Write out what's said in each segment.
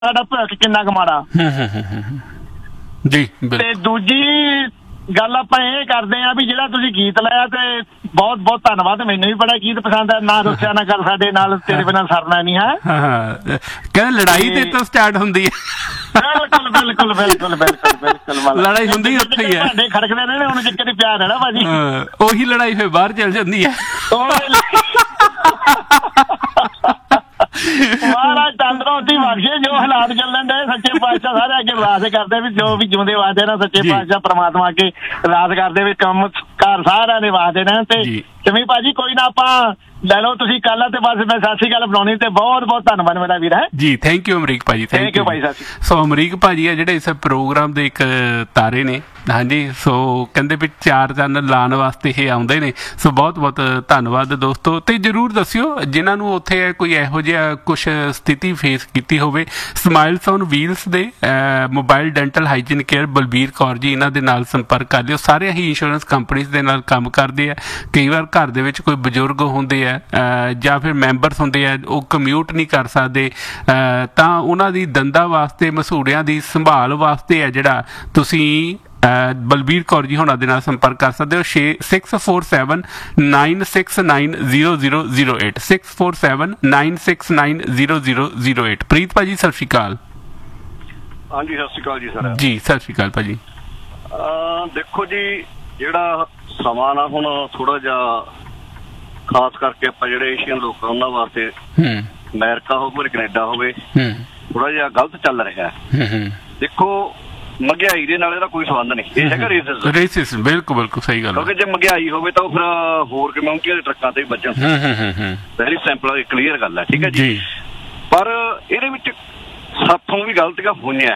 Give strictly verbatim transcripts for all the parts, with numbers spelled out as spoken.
ਸਾਡਾ ਭਵਿੱਖ ਕਿੰਨਾ ਕੁ ਮਾੜਾ। ਜੀ ਤੇ ਦੂਜੀ ਗੱਲ ਆਪਾਂ ਇਹ ਕਰਦੇ ਆ ਵੀ ਜਿਹੜਾ ਤੁਸੀਂ ਗੀਤ ਲਾਇਆ ਤੇ ਬਹੁਤ ਬਹੁਤ ਧੰਨਵਾਦ। ਮੈਨੂੰ ਵੀ ਬੜਾ ਗੀਤ ਪਸੰਦ ਹੈ। ਨਾ ਰੁੱਸਿਆ ਨਾ ਕਰ ਸਾਡੇ ਨਾਲ, ਤੇਰੇ ਬਿਨਾਂ ਸਰਨਾ ਨਹੀਂ ਹੈ। ਕਹਿੰਦੇ ਲੜਾਈ ਤੇ ਤੋਂ ਸਟਾਰਟ ਹੁੰਦੀ ਹੈ। ਬਿਲਕੁਲ ਬਿਲਕੁਲ ਬਿਲਕੁਲ ਬਿਲਕੁਲ ਬਿਲਕੁਲ ਲੜਾਈ ਹੁੰਦੀ ਉੱਥੇ ਹੀ ਹੈ। ਭਾਂਡੇ ਖੜਕਦੇ ਨੇ ਹੁਣ ਜਿੱਕੇ ਦੀ ਪਿਆਰ ਹੈ ਨਾ ਭਾਜੀ, ਉਹੀ ਲੜਾਈ ਫਿਰ ਬਾਹਰ ਚੱਲ ਜਾਂਦੀ ਹੈ। ਮਹਾਰਾਜ ਤੰਦਰੁਸਤੀ ਬਖਸ਼ੇ। ਜੋ ਹਾਲਾਤ ਚੱਲਣ ਦੇ ਸੱਚੇ ਪਾਤਸ਼ਾਹ ਸਾਰੇ ਅੱਗੇ ਅਰਦਾਸ ਕਰਦੇ ਵੀ ਜੋ ਵੀ ਜਿਉਂਦੇ ਵਾਸਤੇ ਨਾ ਸੱਚੇ ਪਾਤਸ਼ਾਹ ਪ੍ਰਮਾਤਮਾ ਅੱਗੇ ਅਰਦਾਸ ਕਰਦੇ ਵੀ ਕੰਮ ਕਾਰ ਸਾਰਿਆਂ ਦੇ ਵਾਸਤੇ ਨਾ। ਤੇ ਜਿਵੇਂ ਭਾਜੀ ਕੋਈ ਨਾ ਆਪਾਂ ਲੈ ਲਓ ਤੁਸੀਂ ਕੱਲ ਤੇ ਬਸ ਮੈਂ ਸਤਿ ਸ਼੍ਰੀ ਅਕਾਲ ਬੁਲਾਉਣੀ ਤੇ ਬਹੁਤ ਬਹੁਤ ਧੰਨਵਾਦ ਮੇਰਾ ਵੀਰ ਹੈ ਜੀ। ਥੈਂਕ ਯੂ ਅਮਰੀਕ ਭਾਜੀ, ਥੈਂਕ ਯੂ ਭਾਈ। ਸੋ ਅਮਰੀਕ ਭਾਜੀ ਆ ਜਿਹੜੇ ਇਸ ਪ੍ਰੋਗਰਾਮ ਦੇ ਇੱਕ ਤਾਰੇ ਨੇ। ਹਾਂਜੀ, ਸੋ ਕਹਿੰਦੇ ਵੀ ਚਾਰ ਚੰਨ ਲਾਉਣ ਵਾਸਤੇ ਇਹ ਆਉਂਦੇ ਨੇ। ਸੋ ਬਹੁਤ ਬਹੁਤ ਧੰਨਵਾਦ ਦੋਸਤੋ। ਤੇ ਜ਼ਰੂਰ ਦੱਸਿਓ ਜਿਨ੍ਹਾਂ ਨੂੰ ਉੱਥੇ ਕੋਈ ਇਹੋ ਜਿਹਾ ਕੁਛ ਸਥਿਤੀ ਫੇਸ ਕੀਤੀ ਹੋਵੇ। ਸਮਾਈਲਸ ਔਨ ਵੀਲਸ ਦੇ mobile dental hygiene care Balbir Kaur ji, ਇਹਨਾਂ ਦੇ ਨਾਲ ਸੰਪਰਕ ਕਰ ਲਿਓ। ਸਾਰੇ ਹੀ ਇੰਸ਼ੋਰੈਂਸ ਕੰਪਨੀਜ਼ ਦੇ ਨਾਲ ਕੰਮ ਕਰਦੇ ਆ। ਕਈ ਵਾਰ ਘਰ ਦੇ ਵਿੱਚ ਕੋਈ ਬਜ਼ੁਰਗ ਹੁੰਦੇ ਆ ਜਾਂ ਫਿਰ ਮੈਂਬਰਸ ਹੁੰਦੇ ਆ, ਉਹ ਕਮਿਊਟ ਨਹੀਂ ਕਰ ਸਕਦੇ, ਤਾਂ ਉਹਨਾਂ ਦੀ ਦੰਦਾਂ ਵਾਸਤੇ ਮਸੂੜਿਆਂ ਦੀ ਸੰਭਾਲ ਵਾਸਤੇ ਹੈ ਜਿਹੜਾ ਤੁਸੀਂ ਬਲਬੀਰ ਕੌਰ ਜੀ ਹੋਣਾ ਦੇ ਨਾਲ ਸੰਪਰਕ ਕਰ ਸਕਦੇ ਹੋ। ਛੇ six four seven nine six nine zero zero zero eight six four seven nine six nine zero zero zero eight. ਪ੍ਰੀਤ ਭਾਜੀ ਸਤਿ ਸ਼੍ਰੀ ਅਕਾਲ। ਹਾਂਜੀ ਸਤਿ ਸ਼੍ਰੀ ਅਕਾਲ ਜੀ ਸਰ। ਜੀ ਸਤਿ ਸ਼੍ਰੀ ਅਕਾਲ ਭਾਜੀ। ਦੇਖੋ ਜੀ, ਜਿਹੜਾ ਸਮਾਂ ਨਾ ਹੁਣ ਥੋੜਾ ਜਿਹਾ ਖਾਸ ਕਰਕੇ ਆਪਾਂ ਜਿਹੜੇ ਏਸ਼ੀਅਨ ਲੋਕ ਉਹਨਾਂ ਵਾਸਤੇ, ਅਮਰੀਕਾ ਹੋਵੇ ਕੈਨੇਡਾ ਹੋਵੇ, ਥੋੜਾ ਜਿਹਾ ਗਲਤ ਚੱਲ ਰਿਹਾ। ਦੇਖੋ ਮਹਿੰਗਾਈ ਦੇ ਨਾਲ ਇਹਦਾ ਕੋਈ ਸੰਬੰਧ ਨਹੀਂ, ਇਹ ਹੈਗਾ ਰੇਸਿਜ਼ਮ। ਰੇਸਿਜ਼ਮ ਬਿਲਕੁਲ ਬਿਲਕੁਲ ਸਹੀ ਗੱਲ। ਕਿਉਂਕਿ ਜੇ ਮਹਿੰਗਾਈ ਹੋਵੇ ਤਾਂ ਉਹ ਫਿਰ ਹੋਰ ਕਮਿਊਨਿਟੀਆਂ ਦੇ ਟਰੱਕਾਂ ਤੇ ਵੱਜਣ। ਵੈਰੀ ਸਿੰਪਲ ਕਲੀਅਰ ਗੱਲ ਹੈ, ਠੀਕ ਹੈ ਜੀ। ਪਰ ਇਹਦੇ ਵਿੱਚ ਸਾਥੋਂ ਵੀ ਗਲਤੀਆਂ ਹੋਈਆਂ।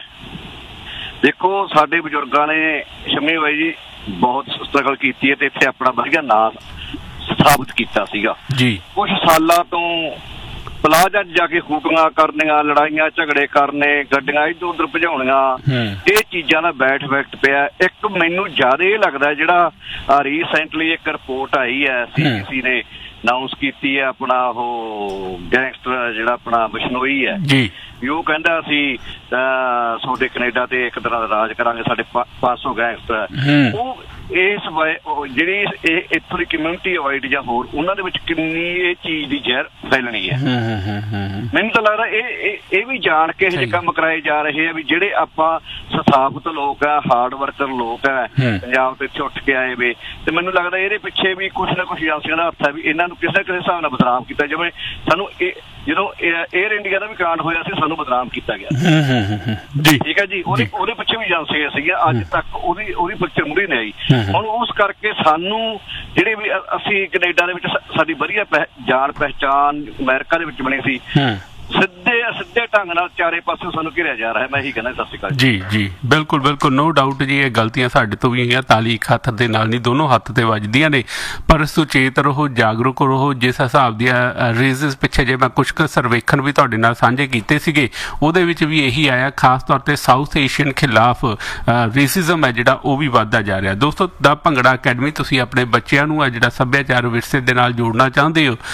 ਦੇਖੋ ਸਾਡੇ ਬਜ਼ੁਰਗਾਂ ਨੇ, ਸ਼ਮੀ ਬਾਈ ਜੀ, ਬਹੁਤ ਸਟਰਗਲ ਕੀਤੀ ਹੈ ਤੇ ਇੱਥੇ ਆਪਣਾ ਵਧੀਆ ਨਾਂ ਸਥਾਪਿਤ ਕੀਤਾ ਸੀਗਾ ਜੀ। ਕੁਛ ਸਾਲਾਂ ਤੋਂ ਪਲਾਜ਼ਾ ਜਾ ਕੇ ਹੂਟੀਆਂ ਕਰਨੀਆਂ, ਲੜਾਈਆਂ ਝਗੜੇ ਕਰਨੇ, ਗੱਡੀਆਂ ਇੱਧਰ ਉੱਧਰ ਭਜਾਉਣੀਆਂ, ਇਹ ਚੀਜ਼ਾਂ ਦਾ ਬੈਠ ਫੈਕਟ ਪਿਆ। ਇੱਕ ਮੈਨੂੰ ਜ਼ਿਆਦਾ ਇਹ ਲੱਗਦਾ ਜਿਹੜਾ ਰੀਸੈਂਟਲੀ ਇੱਕ ਰਿਪੋਰਟ ਆਈ ਹੈ, ਸੀ ਬੀ ਸੀ ਨੇ ਅਨਾਊਂਸ ਕੀਤੀ ਹੈ, ਆਪਣਾ ਉਹ ਗੈਂਗਸਟਰ ਜਿਹੜਾ ਆਪਣਾ ਬਿਸ਼ਨੋਈ ਹੈ ਜੀ, ਵੀ ਉਹ ਕਹਿੰਦਾ ਅਸੀਂ ਤੁਹਾਡੇ ਕੈਨੇਡਾ ਤੇ ਇੱਕ ਤਰ੍ਹਾਂ ਦਾ ਰਾਜ ਕਰਾਂਗੇ, ਸਾਡੇ ਪੰਜ ਸੌ ਗੈਂਗਸਟਰ। ਉਹ ਇਸ ਜਿਹੜੀ ਇਹ ਇੱਥੋਂ ਦੀ ਕਮਿਊਨਿਟੀ ਅਵਾਇਡ ਜਾਂ ਹੋਰ ਉਹਨਾਂ ਦੇ ਵਿੱਚ ਕਿੰਨੀ ਇਹ ਚੀਜ਼ ਦੀ ਜ਼ਹਿਰ ਫੈਲਣੀ ਹੈ। ਮੈਨੂੰ ਤਾਂ ਲੱਗਦਾ ਇਹ ਇਹ ਵੀ ਜਾਣ ਕੇ ਇਹ ਕੰਮ ਕਰਾਏ ਜਾ ਰਹੇ ਆ ਵੀ ਜਿਹੜੇ ਆਪਾਂ ਸਥਾਪਿਤ ਲੋਕ ਆ, ਹਾਰਡ ਵਰਕਰ ਲੋਕ ਆ, ਪੰਜਾਬ ਤੋਂ ਇੱਥੇ ਉੱਠ ਕੇ ਆਏ ਵੇ, ਤੇ ਮੈਨੂੰ ਲੱਗਦਾ ਇਹਦੇ ਪਿੱਛੇ ਵੀ ਕੁਛ ਨਾ ਕੁਛ ਏਜੰਸੀਆਂ ਦਾ ਹੱਥ ਹੈ ਵੀ ਇਹਨਾਂ ਨੂੰ ਕਿਸੇ ਨਾ ਕਿਸੇ ਹਿਸਾਬ ਨਾਲ ਬਦਨਾਮ ਕੀਤਾ ਜਾਵੇ। ਸਾਨੂੰ ਇਹ ਜਦੋਂ ਏਅਰ ਇੰਡੀਆ ਦਾ ਵੀ ਕਾਂਡ ਹੋਇਆ ਸੀ, ਸਾਨੂੰ ਬਦਨਾਮ ਕੀਤਾ ਗਿਆ, ਠੀਕ ਹੈ ਜੀ। ਉਹਦੇ ਉਹਦੇ ਪਿੱਛੇ ਵੀ ਏਜੰਸੀਆਂ ਸੀਗੀਆਂ, ਅੱਜ ਤੱਕ ਉਹਦੀ ਉਹਦੀ ਪਿਕਚਰ ਮੁੜੀ ਨਹੀਂ ਆਈ। ਹੁਣ ਉਸ ਕਰਕੇ ਸਾਨੂੰ ਜਿਹੜੇ ਵੀ ਅਸੀਂ ਕੈਨੇਡਾ ਦੇ ਵਿੱਚ ਸਾਡੀ ਵਧੀਆ ਜਾਣ ਪਹਿਚਾਣ ਅਮਰੀਕਾ ਦੇ ਵਿੱਚ ਬਣੀ ਸੀ, ਸਿੱਧੇ ਸਿੱਧੇ ਢੰਗ ਨਾਲ ਚਾਰੇ ਪਾਸੇ ਸਾਨੂੰ ਘਿਰਿਆ ਜਾ ਰਿਹਾ। ਮੈਂ ਇਹੀ ਕਹਿੰਦਾ। ਸਤਿ ਸ਼੍ਰੀ ਅਕਾਲ ਜੀ। ਜੀ ਬਿਲਕੁਲ ਬਿਲਕੁਲ, ਨੋ ਡਾਊਟ ਜੀ। ਇਹ ਗਲਤੀਆਂ ਸਾਡੇ ਤੋਂ ਵੀ ਹੋਈਆਂ, ਤਾਲੀ ਇੱਕ ਹੱਥ ਦੇ ਨਾਲ ਨਹੀਂ, ਦੋਨੋਂ ਹੱਥ ਤੇ ਵੱਜਦੀਆਂ ਨੇ। ਪਰ ਸੁਚੇਤ ਰਹੋ, ਜਾਗਰੂਕ ਰਹੋ। ਜਿਸ ਹਿਸਾਬ ਦੀਆਂ ਰੇਜ਼ਸ ਪਿੱਛੇ ਜੇ ਮੈਂ ਕੁਛ ਕੁ ਸਰਵੇਖਣ ਵੀ ਤੁਹਾਡੇ ਨਾਲ ਸਾਂਝੇ ਕੀਤੇ ਸੀਗੇ, ਉਹਦੇ ਵਿੱਚ ਵੀ ਇਹੀ ਆਇਆ, ਖਾਸ ਤੌਰ ਤੇ ਸਾਊਥ ਏਸ਼ੀਅਨ ਖਿਲਾਫ ਰੇਸਿਜ਼ਮ ਹੈ ਜਿਹੜਾ ਉਹ ਵੀ ਵੱਧਦਾ ਜਾ ਰਿਹਾ। ਦੋਸਤੋ, ਦਾ ਭੰਗੜਾ ਅਕੈਡਮੀ ਤੁਸੀਂ ਆਪਣੇ ਬੱਚਿਆਂ ਨੂੰ ਆ ਜਿਹੜਾ ਸੱਭਿਆਚਾਰ ਵਿਰਸੇ ਦੇ ਨਾਲ ਜੋੜਨਾ ਚਾਹੁੰਦੇ ਹੋ,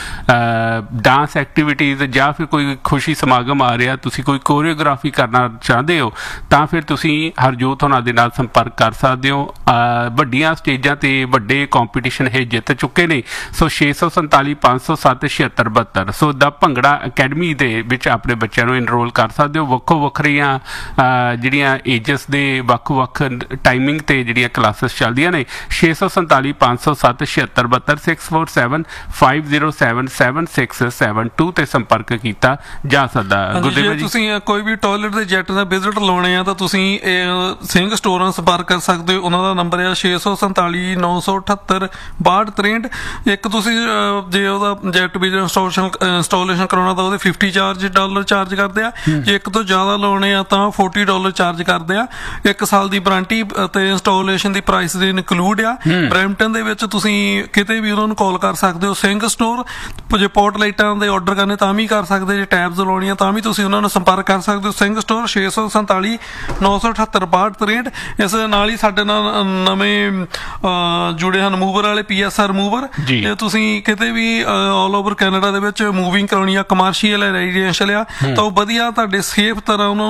ਡਾਂਸ ਐਕਟੀਵਿਟੀਜ਼ ਜਾਂ ਫਿਰ ਕੋਈ ਖੁਸ਼ੀ ਸਮਾਗਮ ਆ ਰਿਹਾ, ਤੁਸੀਂ ਕੋਈ ਕੋਰੀਓਗ੍ਰਾਫੀ ਕਰਨਾ ਚਾਹੁੰਦੇ ਹੋ, ਤਾਂ ਫਿਰ ਤੁਸੀਂ ਹਰਜੋਤ ਹੋਣਾ ਦੇ ਨਾਲ ਸੰਪਰਕ ਕਰ ਸਕਦੇ ਹੋ। ਵੱਡੀਆਂ ਸਟੇਜਾਂ ਤੇ ਵੱਡੇ ਕੰਪੀਟੀਸ਼ਨ ਇਹ ਜਿੱਤ ਚੁੱਕੇ ਨੇ। ਸੋ ਛੇ ਸੌ ਸੰਤਾਲੀ ਪੰਜ ਸੌ ਸੱਤ ਛਿਹੱਤਰ ਬਹੱਤਰ ਸੋ ਦਾ ਭੰਗੜਾ ਅਕੈਡਮੀ ਦੇ ਵਿੱਚ ਆਪਣੇ ਬੱਚਿਆਂ ਨੂੰ ਇਨਰੋਲ ਕਰ ਸਕਦੇ ਹੋ। ਵੱਖੋ ਵੱਖਰੀਆਂ ਜਿਹੜੀਆਂ ਏਜਸ ਦੇ ਵੱਖ ਵੱਖ ਟਾਈਮਿੰਗ ਤੇ ਜਿਹੜੀਆਂ ਕਲਾਸਿਸ ਚੱਲਦੀਆਂ ਨੇ। ਛੇ ਸੌ ਸੰਤਾਲੀ ਪੰਜ ਸੌ ਸੱਤ ਛਿਹੱਤਰ ਬਹੱਤਰ six four seven five zero seven seven six seven to ਤੇ ਸੰਪਰਕ ਕੀਤਾ ਜਾ ਸਕਦਾ। ਜੇ ਤੁਸੀਂ ਕੋਈ ਵੀ ਟੋਇਲਟ ਦੇ ਜੈਟ ਦਾ ਵਿਜ਼ਿਟ ਲਾਉਣੇ ਆ ਤਾਂ ਤੁਸੀਂ ਸਿੰਘ ਸਟੋਰਾਂ ਸੰਪਰਕ ਕਰ ਸਕਦੇ ਹੋ। ਉਹਨਾਂ ਦਾ ਨੰਬਰ ਆ ਛੇ ਸੌ ਸੰਤਾਲੀ ਨੌ ਸੌ ਅਠੱਤਰ ਬਾਹਠ ਤਰੇਂਹਠ। ਇੱਕ ਤੁਸੀਂ ਜੇ ਉਹਦਾ ਜੈਟ ਵੀਜ਼ਾ ਇੰਸਟਾਲੇਸ਼ਨ ਇੰਸਟਾਲੇਸ਼ਨ ਕਰਾਉਣਾ ਤਾਂ ਉਹਦੇ ਫਿਫਟੀ ਚਾਰਜ ਡਾਲਰ ਚਾਰਜ ਕਰਦੇ ਆ। ਜੇ ਇੱਕ ਤੋਂ ਜ਼ਿਆਦਾ ਲਾਉਣੇ ਆ ਤਾਂ ਫੋਰਟੀ ਡਾਲਰ ਚਾਰਜ ਕਰਦੇ ਆ। ਇੱਕ ਸਾਲ ਦੀ ਵਾਰੰਟੀ ਅਤੇ ਇੰਸਟਾਲੇਸ਼ਨ ਦੀ ਪ੍ਰਾਈਸ ਦੇ ਇਨਕਲੂਡ ਆ। ਬਰੈਂਪਟਨ ਦੇ ਵਿੱਚ ਤੁਸੀਂ ਕਿਤੇ ਵੀ ਉਹਨਾਂ ਨੂੰ ਕਾਲ ਕਰ ਸਕਦੇ ਹੋ। ਸਿੰਘ ਸਟੋਰ ਜੇ ਪੋਰਟ ਲਾਈਟਾਂ ਦੇ ਆਰਡਰ ਕਰਨੇ ਤਾਂ ਵੀ ਕਰ ਸਕਦੇ ਜੇ ਸਲੈਬਸ ਲਾਉਣੀਆਂ ਤਾਂ ਵੀ ਤੁਸੀਂ ਉਹਨਾਂ ਨੂੰ ਸੰਪਰਕ ਕਰ ਸਕਦੇ ਹੋ। ਸਿੰਘ ਸਟੋਰ ਛੇ ਸੌ ਸੰਤਾਲੀ ਨੌ ਸੌ ਅਠੱਤਰ ਬਾਹਠ ਤਰੇਂਹਠ। ਇਸ ਨਾਲ ਹੀ ਸਾਡੇ ਨਾਲ ਨਵੇਂ ਜੁੜੇ ਹਨ ਮੂਵਰ ਵਾਲੇ, ਪੀ ਐਸ ਆਰ ਮੂਵਰ। ਜੇ ਤੁਸੀਂ ਕਿਤੇ ਵੀ ਆਲ ਓਵਰ ਕੈਨੇਡਾ ਦੇ ਵਿੱਚ ਮੂਵਿੰਗ ਕਰਾਉਣੀ ਆ, ਕਮਰਸ਼ੀਅਲ ਹੈ, ਰੈਜ਼ੀਡੈਂਸ਼ੀਅਲ ਆ, ਤਾਂ ਉਹ ਵਧੀਆ ਤੁਹਾਡੇ ਸੇਫ ਤਰ੍ਹਾਂ ਉਹਨਾਂ